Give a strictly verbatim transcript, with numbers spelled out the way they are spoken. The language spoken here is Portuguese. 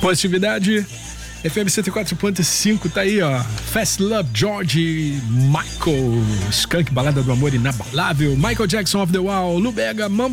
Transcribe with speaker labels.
Speaker 1: Positividade. F M cento e quatro ponto cinco tá aí, ó. Fast Love, George Michael, Skunk, Balada do Amor Inabalável, Michael Jackson, Off the Wall, Lu Bega, Mambo